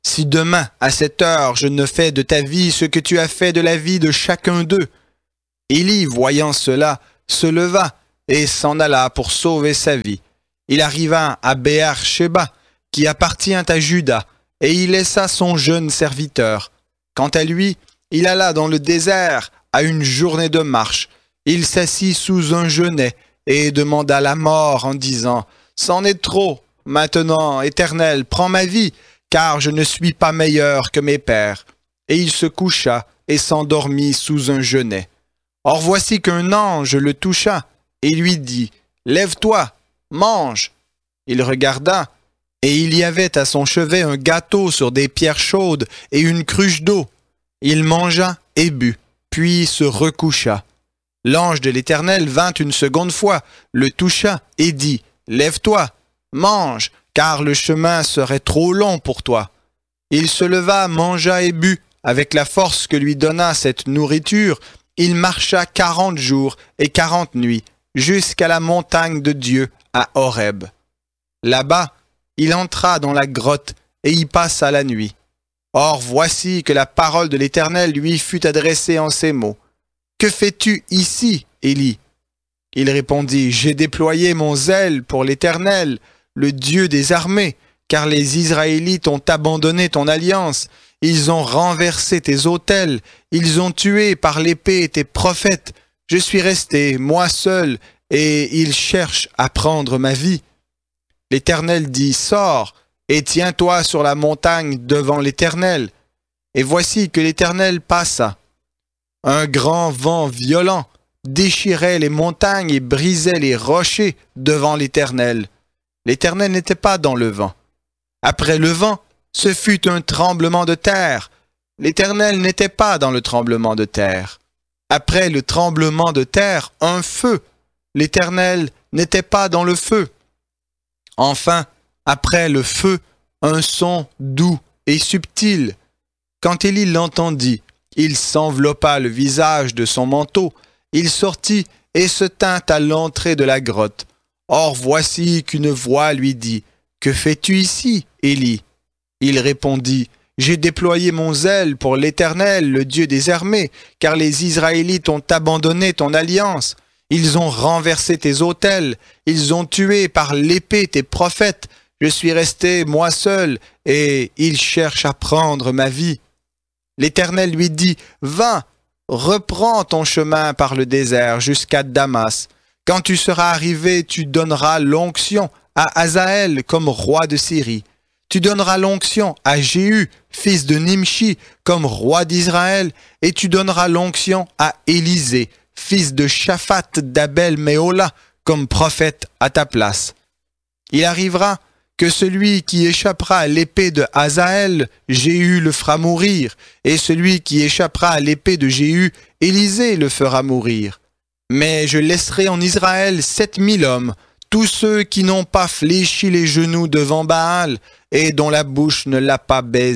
Speaker 1: Si demain, à cette heure, je ne fais de ta vie ce que tu as fait de la vie de chacun d'eux. » Élie, voyant cela, se leva et s'en alla pour sauver sa vie. Il arriva à Béer-Shéba, qui appartient à Juda, et y laissa son jeune serviteur. Quant à lui, il alla dans le désert à une journée de marche. Il s'assit sous un genêt et demanda la mort en disant « C'en est trop. Maintenant, Éternel, prends ma vie, car je ne suis pas meilleur que mes pères. » Et il se coucha et s'endormit sous un genêt. Or voici qu'un ange le toucha et lui dit « Lève-toi, mange. » Il regarda, et il y avait à son chevet un gâteau sur des pierres chaudes et une cruche d'eau. Il mangea et but, puis se recoucha. L'ange de l'Éternel vint une seconde fois, le toucha et dit « Lève-toi, mange, car le chemin serait trop long pour toi. » Il se leva, mangea et but. Avec la force que lui donna cette nourriture, il marcha 40 jours et 40 nuits, jusqu'à la montagne de Dieu à Horeb. Là-bas, il entra dans la grotte et y passa la nuit. Or voici que la parole de l'Éternel lui fut adressée en ces mots. « Que fais-tu ici, Élie » Il répondit « J'ai déployé mon zèle pour l'Éternel, le Dieu des armées, car les Israélites ont abandonné ton alliance. Ils ont renversé tes autels, ils ont tué par l'épée tes prophètes. Je suis resté, moi seul, et ils cherchent à prendre ma vie. » L'Éternel dit, « Sors et tiens-toi sur la montagne devant l'Éternel. » Et voici que l'Éternel passa. Un grand vent violent déchirait les montagnes et brisait les rochers devant l'Éternel. L'Éternel n'était pas dans le vent. Après le vent, ce fut un tremblement de terre. L'Éternel n'était pas dans le tremblement de terre. Après le tremblement de terre, un feu. L'Éternel n'était pas dans le feu. Enfin, après le feu, un son doux et subtil. Quand Élie l'entendit, il s'enveloppa le visage de son manteau, il sortit et se tint à l'entrée de la grotte. Or voici qu'une voix lui dit, « Que fais-tu ici, Élie » Il répondit, « J'ai déployé mon zèle pour l'Éternel, le Dieu des armées, car les Israélites ont abandonné ton alliance. Ils ont renversé tes autels, ils ont tué par l'épée tes prophètes. Je suis resté, moi seul, et ils cherchent à prendre ma vie. » L'Éternel lui dit, « Va, reprends ton chemin par le désert jusqu'à Damas. Quand tu seras arrivé, tu donneras l'onction à Hazaël comme roi de Syrie. Tu donneras l'onction à Jéhu, fils de Nimshi, comme roi d'Israël, et tu donneras l'onction à Élisée, fils de Shaphat d'Abel-Méhola, comme prophète à ta place. Il arrivera que celui qui échappera à l'épée de Hazaël, Jéhu le fera mourir, et celui qui échappera à l'épée de Jéhu, Élisée le fera mourir. Mais je laisserai en Israël 7000 hommes, tous ceux qui n'ont pas fléchi les genoux devant Baal et dont la bouche ne l'a pas baisé. »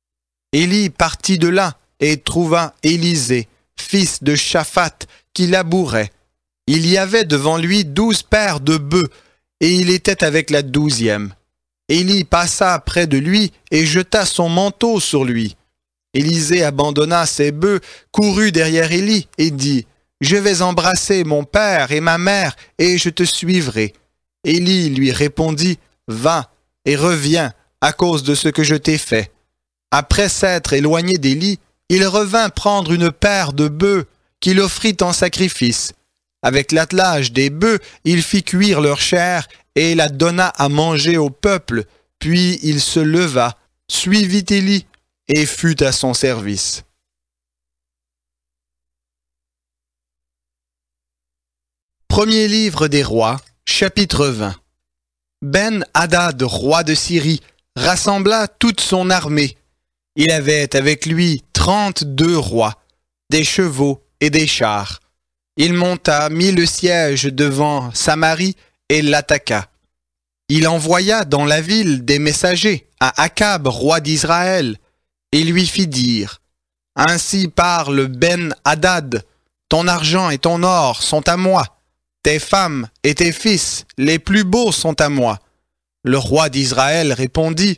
Speaker 1: Élie partit de là et trouva Élisée, fils de Shaphat, qui labourait. Il y avait devant lui 12 paires de bœufs, et il était avec la 12e. Élie passa près de lui et jeta son manteau sur lui. Élisée abandonna ses bœufs, courut derrière Élie et dit, « Je vais embrasser mon père et ma mère, et je te suivrai. » Élie lui répondit, « Va et reviens à cause de ce que je t'ai fait. » Après s'être éloigné d'Élie, il revint prendre une paire de bœufs qu'il offrit en sacrifice. Avec l'attelage des bœufs, il fit cuire leur chair et la donna à manger au peuple. Puis il se leva, suivit Élie et fut à son service. Premier livre des rois, chapitre 20. Ben-Hadad, roi de Syrie, rassembla toute son armée. Il avait avec lui 32 rois, des chevaux et des chars. Il monta, mit le siège devant Samarie et l'attaqua. Il envoya dans la ville des messagers à Akab, roi d'Israël, et lui fit dire, « Ainsi parle Ben-Hadad, ton argent et ton or sont à moi, tes femmes et tes fils, les plus beaux sont à moi. » Le roi d'Israël répondit, «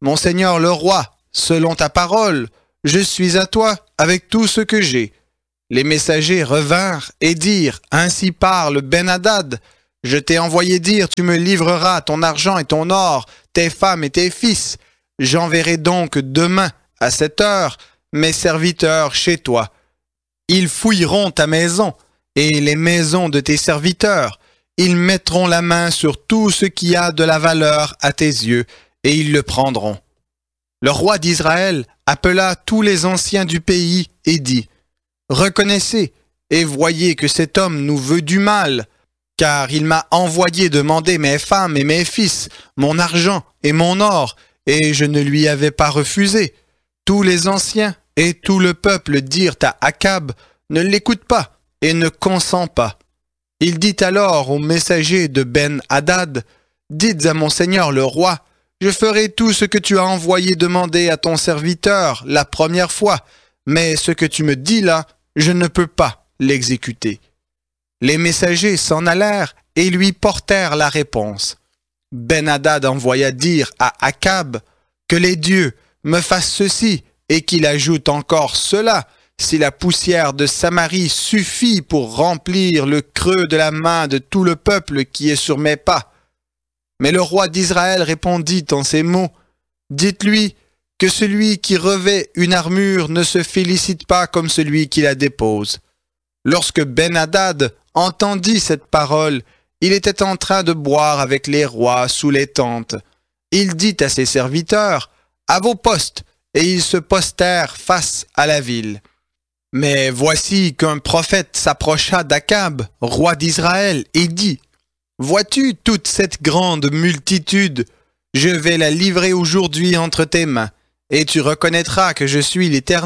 Speaker 1: mon seigneur le roi, selon ta parole, je suis à toi avec tout ce que j'ai. » Les messagers revinrent et dirent, « Ainsi parle Ben-Hadad, je t'ai envoyé dire, tu me livreras ton argent et ton or, tes femmes et tes fils. J'enverrai donc demain, à cette heure, mes serviteurs chez toi. Ils fouilleront ta maison et les maisons de tes serviteurs. Ils mettront la main sur tout ce qui a de la valeur à tes yeux, et ils le prendront. » Le roi d'Israël appela tous les anciens du pays et dit, « Reconnaissez et voyez que cet homme nous veut du mal, car il m'a envoyé demander mes femmes et mes fils, mon argent et mon or, et je ne lui avais pas refusé. » Tous les anciens et tout le peuple dirent à Akab, « Ne l'écoute pas et ne consent pas. » Il dit alors aux messagers de Ben-Hadad, « Dites à mon seigneur le roi, je ferai tout ce que tu as envoyé demander à ton serviteur la première fois, mais ce que tu me dis là, je ne peux pas l'exécuter. » Les messagers s'en allèrent et lui portèrent la réponse. Ben-Hadad envoya dire à Akab, « Que les dieux me fassent ceci et qu'il ajoute encore cela, si la poussière de Samarie suffit pour remplir le creux de la main de tout le peuple qui est sur mes pas. » Mais le roi d'Israël répondit en ces mots, « Dites-lui que celui qui revêt une armure ne se félicite pas comme celui qui la dépose. » Lorsque Ben-Hadad entendit cette parole, il était en train de boire avec les rois sous les tentes. Il dit à ses serviteurs, « À vos postes !» et ils se postèrent face à la ville. Mais voici qu'un prophète s'approcha d'Akab, roi d'Israël, et dit, « Vois-tu toute cette grande multitude? Je vais la livrer aujourd'hui entre tes mains, et tu reconnaîtras que je suis l'Éternel. »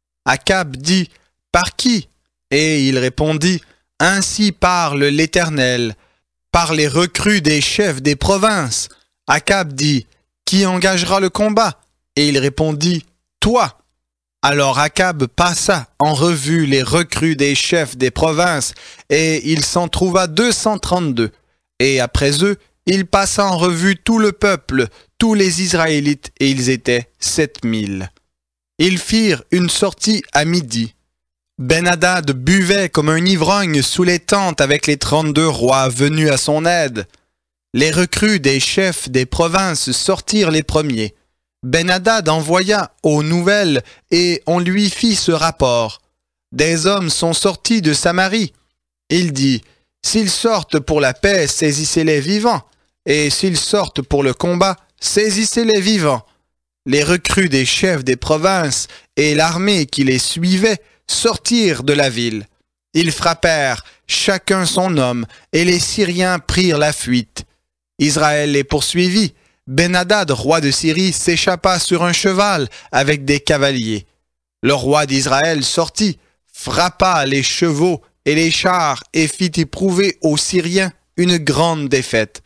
Speaker 1: Akab dit, « Par qui ?» Et il répondit, « Ainsi parle l'Éternel, par les recrues des chefs des provinces. » Akab dit, « Qui engagera le combat ?» Et il répondit, « Toi !» Alors Akab passa en revue les recrues des chefs des provinces, et il s'en trouva 232. Et après eux, il passa en revue tout le peuple, tous les Israélites, et ils étaient 7000. Ils firent une sortie à midi. Ben-Hadad buvait comme un ivrogne sous les tentes avec les 32 rois venus à son aide. Les recrues des chefs des provinces sortirent les premiers. Ben-Hadad envoya aux nouvelles et on lui fit ce rapport. Des hommes sont sortis de Samarie. Il dit, s'ils sortent pour la paix, saisissez-les vivants, et s'ils sortent pour le combat, saisissez-les vivants. Les recrues des chefs des provinces et l'armée qui les suivait sortirent de la ville. Ils frappèrent chacun son homme, et les Syriens prirent la fuite. Israël les poursuivit. Ben-Hadad, roi de Syrie, s'échappa sur un cheval avec des cavaliers. Le roi d'Israël sortit, frappa les chevaux et les chars et fit éprouver aux Syriens une grande défaite.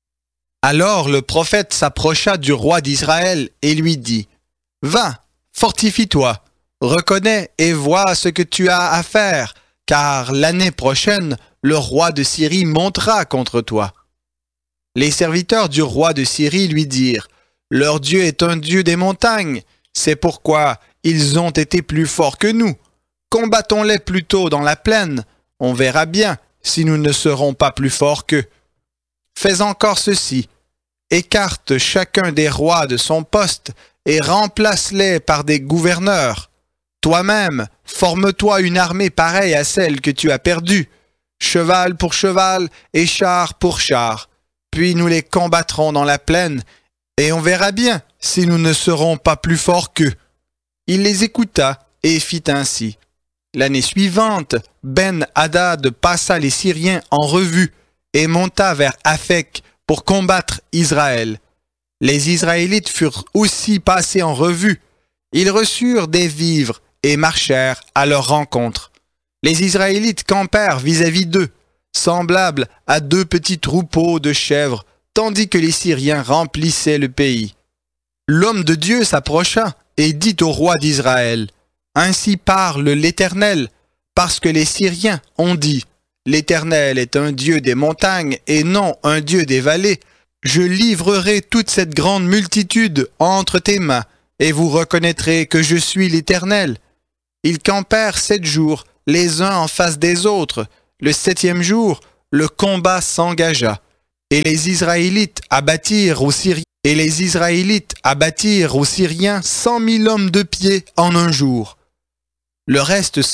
Speaker 1: Alors le prophète s'approcha du roi d'Israël et lui dit, « Va, fortifie-toi, reconnais et vois ce que tu as à faire, car l'année prochaine, le roi de Syrie montera contre toi. » Les serviteurs du roi de Syrie lui dirent, « Leur Dieu est un Dieu des montagnes, c'est pourquoi ils ont été plus forts que nous. Combattons-les plutôt dans la plaine, on verra bien si nous ne serons pas plus forts qu'eux. Fais encore ceci, écarte chacun des rois de son poste et remplace-les par des gouverneurs. Toi-même, forme-toi une armée pareille à celle que tu as perdue, cheval pour cheval et char pour char. Puis nous les combattrons dans la plaine, et on verra bien si nous ne serons pas plus forts qu'eux. » Il les écouta et fit ainsi. L'année suivante, Ben-Hadad passa les Syriens en revue et monta vers Aphek pour combattre Israël. Les Israélites furent aussi passés en revue. Ils reçurent des vivres et marchèrent à leur rencontre. Les Israélites campèrent vis-à-vis d'eux, semblables à 2 petits troupeaux de chèvres, tandis que les Syriens remplissaient le pays. L'homme de Dieu s'approcha et dit au roi d'Israël, « Ainsi parle l'Éternel, parce que les Syriens ont dit, « L'Éternel est un Dieu des montagnes et non un Dieu des vallées.
Speaker 2: Je livrerai toute cette grande multitude entre tes mains, et vous reconnaîtrez que je suis l'Éternel. » Ils campèrent 7 jours, les uns en face des autres. Le 7e jour, le combat s'engagea. Et les Israélites abattirent aux Syriens 100 000 hommes de pied en un jour. Le reste